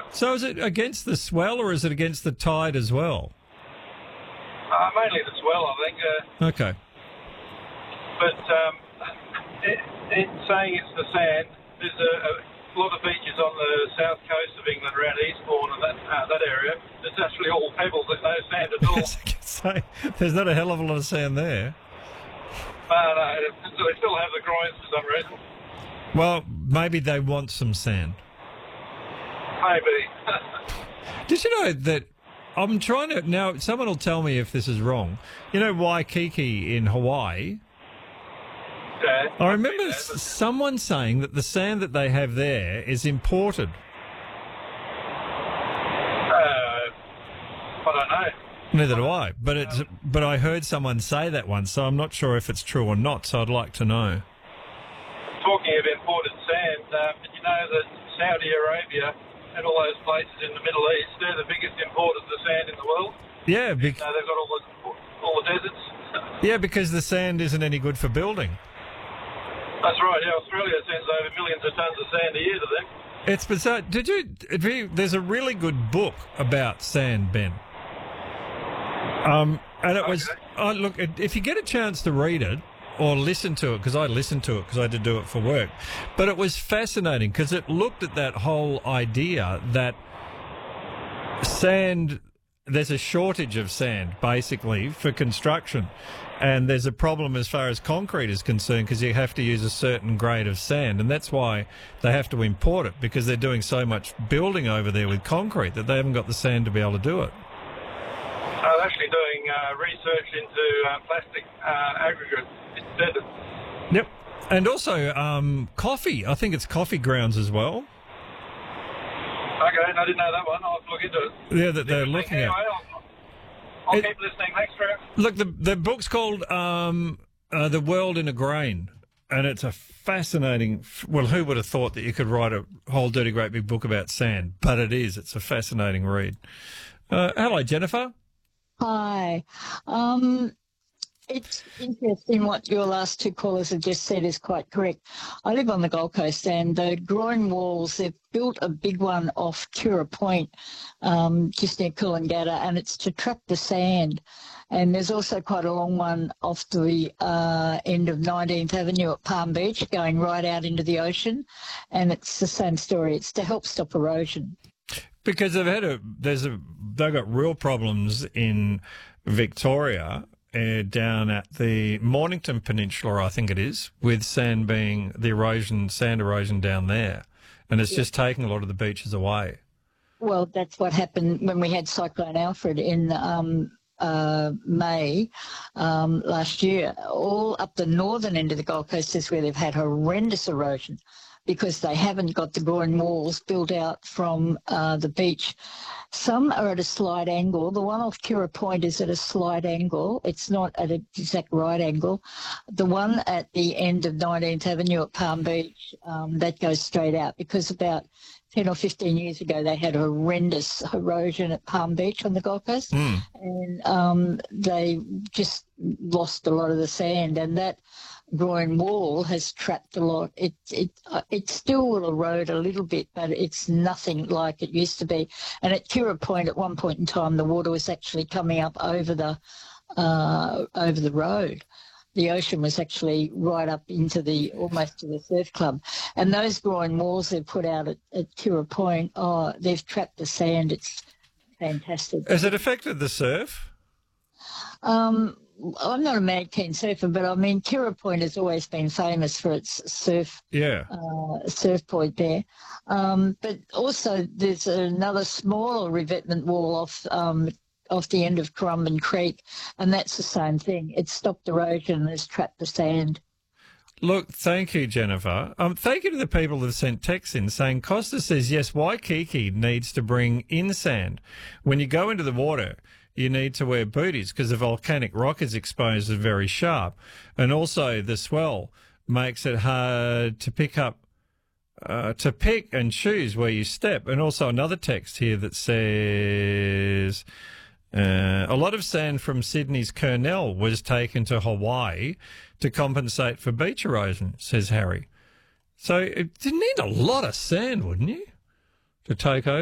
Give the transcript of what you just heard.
So is it against the swell or is it against the tide as well? Mainly the swell, I think. Okay. But it's saying it's the sand. There's a lot of beaches on the south coast of England, around Eastbourne and that area. It's actually all pebbles. There's no sand at all. So there's not a hell of a lot of sand there. No, they still have the groins for some reason. Well, maybe they want some sand. Maybe. Did you know that I'm trying to... Now, someone will tell me if this is wrong. You know Waikiki in Hawaii? Yeah, I remember someone saying that the sand that they have there is imported. I don't know. Neither do I. But I heard someone say that once, so I'm not sure if it's true or not, so I'd like to know. Talking of imported sand, did you know that Saudi Arabia and all those places in the Middle East, they're the biggest importers of sand in the world? Yeah, they've got all the deserts. Yeah, because the sand isn't any good for building. That's right, yeah. Australia sends over millions of tons of sand a year to them. It's bizarre. There's a really good book about sand, Ben. And it was... look, if you get a chance to read it, or listen to it, because I listened to it because I had to do it for work. But it was fascinating because it looked at that whole idea that sand, there's a shortage of sand, basically, for construction. And there's a problem as far as concrete is concerned because you have to use a certain grade of sand. And that's why they have to import it, because they're doing so much building over there with concrete that they haven't got the sand to be able to do it. I was actually doing research into plastic aggregate. Yep. And also coffee. I think it's coffee grounds as well. Okay, I didn't know that one. I'll have to look into it. Yeah, that they're looking at. I'll keep listening. Thanks, Trev. Look, the book's called The World in a Grain, and it's a fascinating... Well, who would have thought that you could write a whole dirty great big book about sand? But it is. It's a fascinating read. Hello, Jennifer. Hi. It's interesting what your last two callers have just said is quite correct. I live on the Gold Coast, and the groin walls, they've built a big one off Kura Point, just near Coolangatta, and it's to trap the sand. And there's also quite a long one off the end of 19th Avenue at Palm Beach, going right out into the ocean, and it's the same story. It's to help stop erosion. Because they've got real problems in Victoria, down at the Mornington Peninsula, I think it is, with sand erosion down there. And it's just taking a lot of the beaches away. Well, that's what happened when we had Cyclone Alfred in May last year. All up the northern end of the Gold Coast is where they've had horrendous erosion, because they haven't got the groin walls built out from the beach. Some are at a slight angle. The one off Kura Point is at a slight angle. It's not at an exact right angle. The one at the end of 19th Avenue at Palm Beach, that goes straight out, because about 10 or 15 years ago they had horrendous erosion at Palm Beach on the Gold Coast. And they just lost a lot of the sand, and that groin wall has trapped a lot. It still will erode a little bit, but it's nothing like it used to be. And at Kura Point, at one point in time, the water was actually coming up over the road. The ocean was actually right up into almost to the surf club. And those groin walls they've put out at Kura Point, they've trapped the sand. It's fantastic. Has it affected the surf? I'm not a mad keen surfer, but I mean, Kura Point has always been famous for its surf point there. But also there's another smaller revetment wall off the end of Currumbin Creek, and that's the same thing. It's stopped erosion and has trapped the sand. Look, thank you, Jennifer. Thank you to the people that have sent texts in saying, Costa says, yes, Waikiki needs to bring in sand. When you go into the water, you need to wear booties because the volcanic rock is exposed and very sharp. And also the swell makes it hard to pick and choose where you step. And also another text here that says... a lot of sand from Sydney's Kurnell was taken to Hawaii to compensate for beach erosion, says Harry. So you'd need a lot of sand, wouldn't you, to take over?